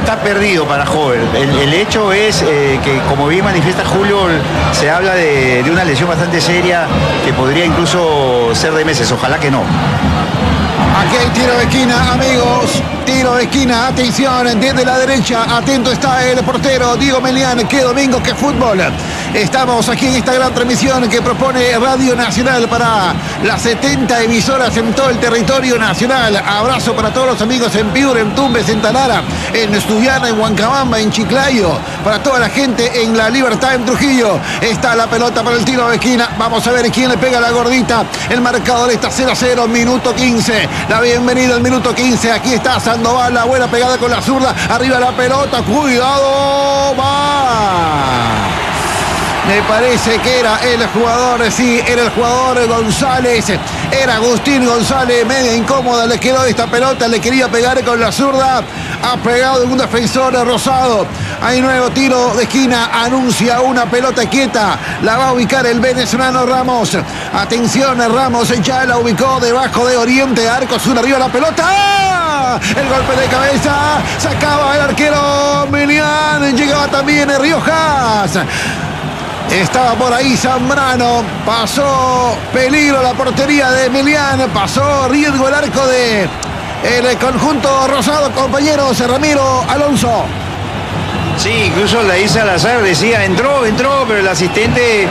está perdido para Hover. El hecho es que, como bien manifiesta Julio, se habla de una lesión bastante seria que podría incluso ser de meses. Ojalá que no. Aquí hay tiro de esquina, amigos. Tiro de esquina, atención, desde la derecha, atento está el portero Diego Melián. Qué domingo, qué fútbol. Estamos aquí en esta gran transmisión que propone Radio Nacional para las 70 emisoras en todo el territorio nacional. Abrazo para todos los amigos en Piura, en Tumbes, en Talara, en Estudiana, en Huancabamba, en Chiclayo. Para toda la gente en La Libertad, en Trujillo. Está la pelota para el tiro de esquina. Vamos a ver quién le pega la gordita. El marcador está 0-0, minuto 15. La bienvenida al minuto 15. Aquí está Sandoval, la buena pegada con la zurda. Arriba la pelota, cuidado, va. Me parece que era el jugador, sí, era el jugador González. Era Agustín González, media incómoda, le quedó esta pelota, le quería pegar con la zurda. Ha pegado en un defensor Rosado. Hay nuevo tiro de esquina, anuncia una pelota quieta. La va a ubicar el venezolano Ramos. Atención, Ramos ya la ubicó debajo de Oriente. Arco Sur, arriba la pelota. ¡Ah! El golpe de cabeza. Sacaba el arquero Melián. Llegaba también Riojas. Estaba por ahí Zambrano, pasó peligro la portería de Melián, pasó riesgo el arco de el conjunto Rosado, compañeros. Ramiro Alonso. Sí, incluso Laís Salazar decía, entró, pero el asistente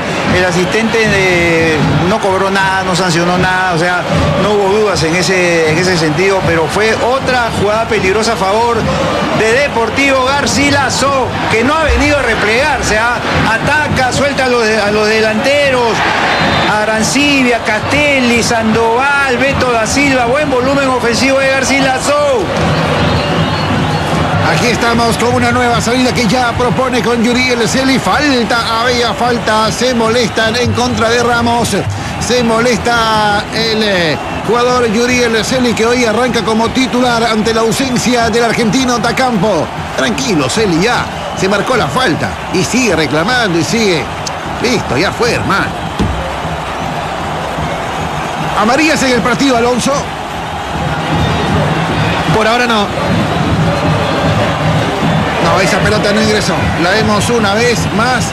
no cobró nada, no sancionó nada, o sea, no hubo dudas en ese sentido, pero fue otra jugada peligrosa a favor de Deportivo Garcilaso, que no ha venido a replegarse, ataca, suelta a los delanteros, Arancibia, Castelli, Sandoval, Beto da Silva, buen volumen ofensivo de Garcilaso. Aquí estamos con una nueva salida que ya propone con Yuriel Celi. Había falta, se molestan en contra de Ramos. Se molesta el jugador Yuriel Celi, que hoy arranca como titular ante la ausencia del argentino Tacampo. Tranquilo, Celi, ya se marcó la falta y sigue reclamando y sigue. Listo, ya fue, hermano. Amarillas en el partido, Alonso. Por ahora no. No, esa pelota no ingresó. La vemos una vez más.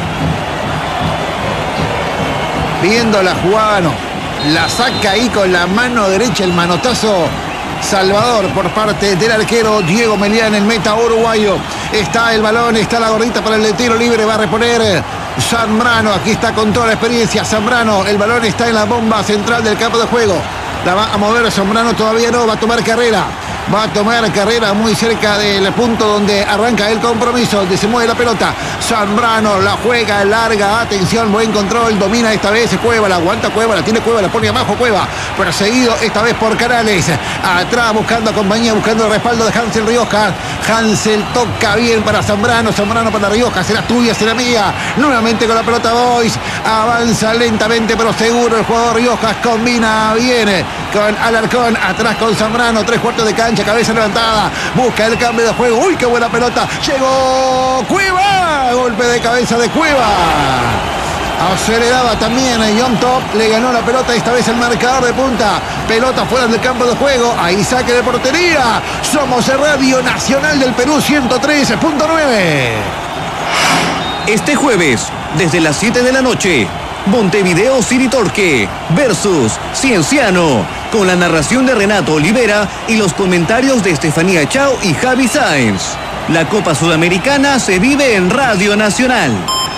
Viendo la jugada, no. La saca ahí con la mano derecha, el manotazo Salvador por parte del arquero Diego Melián, el meta uruguayo. Está el balón, está la gordita para el tiro libre. Va a reponer Zambrano. Aquí está con toda la experiencia Zambrano. El balón está en la bomba central del campo de juego. La va a mover Zambrano, todavía no. Va a tomar carrera. Va a tomar carrera muy cerca del punto donde arranca el compromiso, donde se mueve la pelota. Zambrano la juega larga, atención, buen control, domina esta vez Cueva, la aguanta Cueva, la tiene Cueva, la pone abajo Cueva, perseguido esta vez por Canales, atrás buscando compañía, buscando el respaldo de Hansel Riojas. Hansel toca bien para Zambrano, Zambrano para Riojas, será tuya, será mía, nuevamente con la pelota Boys, avanza lentamente pero seguro el jugador Riojas, combina bien con Alarcón, atrás con Zambrano, 3/4 de cancha, cabeza levantada, busca el cambio de juego. Uy, qué buena pelota, llegó Cueva, golpe de cabeza de Cueva. Aceleraba también John Top, le ganó la pelota, esta vez el marcador de punta. Pelota fuera del campo de juego, ahí saque de portería. Somos el Radio Nacional del Perú, 103.9. Este jueves, desde las 7 de la noche, Montevideo City Torque versus Cienciano, con la narración de Renato Olivera y los comentarios de Estefanía Chao y Javi Sáenz. La Copa Sudamericana se vive en Radio Nacional.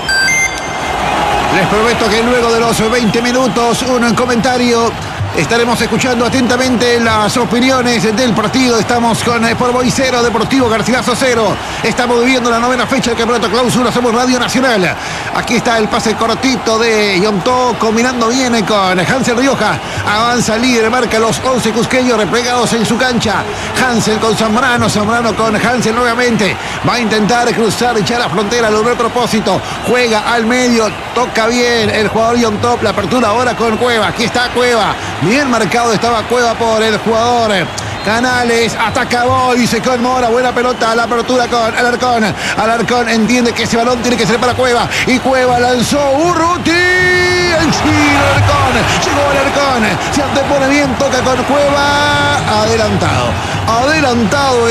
Les prometo que luego de los 20 minutos, un comentario. Estaremos escuchando atentamente las opiniones del partido. Estamos con Sport Boys 0, Deportivo Garcilaso 0. Estamos viviendo la 9ª fecha del Campeonato Clausura. Somos Radio Nacional. Aquí está el pase cortito de Yontó, combinando bien con Hansel Rioja. Avanza el líder, marca los 11 cusqueños replegados en su cancha. Hansel con Zambrano, Zambrano con Hansel nuevamente. Va a intentar cruzar, echar la frontera, logró el propósito. Juega al medio, toca bien el jugador Yontó. La apertura ahora con Cueva. Aquí está Cueva. Bien marcado estaba Cueva por el jugador Canales, ataca Boys con Mora, buena pelota, la apertura con Alarcón. Alarcón entiende que ese balón tiene que ser para Cueva y Cueva lanzó Urruti. El giro Alarcón, llegó Alarcón, se antepone bien, toca con Cueva, adelantado